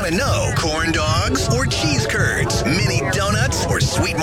want to know, corn dogs or cheese curds, mini donuts or sweet